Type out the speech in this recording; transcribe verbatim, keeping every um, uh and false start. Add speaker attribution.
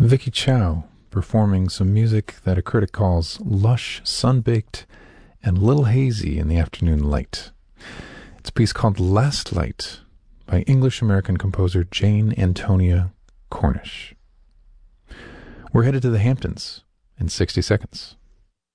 Speaker 1: Vicky Chow performing some music that a critic calls lush, sun-baked, and a little hazy in the afternoon light. It's a piece called Last Light by English-American composer Jane Antonia Cornish. We're headed to the Hamptons in sixty seconds.